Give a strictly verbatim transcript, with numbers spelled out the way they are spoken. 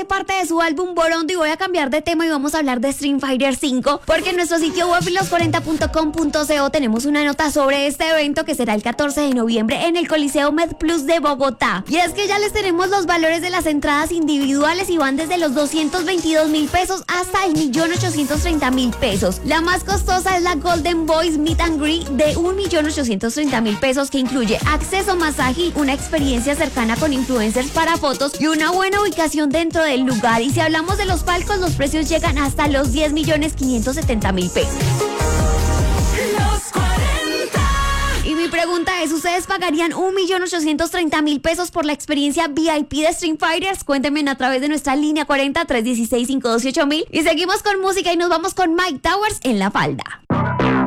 hace parte de su álbum Borondo y voy a cambiar de tema y vamos a hablar de Street Fighter cinco porque en nuestro sitio web los cuarenta punto com punto co tenemos una nota sobre este evento que será el catorce de noviembre en el Coliseo MedPlus de Bogotá. Y es que ya les tenemos los valores de las entradas individuales y van desde los doscientos veintidós mil pesos hasta el millón ochocientos treinta mil pesos. La más costosa es la Golden Boys Meet and Greet de un millón ochocientos treinta mil pesos que incluye acceso, masaje, una experiencia cercana con influencers para fotos y una buena ubicación dentro del lugar. Y si hablamos de los palcos, los precios llegan hasta los diez millones quinientos setenta mil pesos. Y mi pregunta es, ¿ustedes pagarían un millón ochocientos treinta mil pesos por la experiencia V I P de Street Fighters? Cuéntenme a través de nuestra línea cuarenta, tres uno seis, cinco dos ocho mil. Y seguimos con música y nos vamos con Mike Towers en La Falda.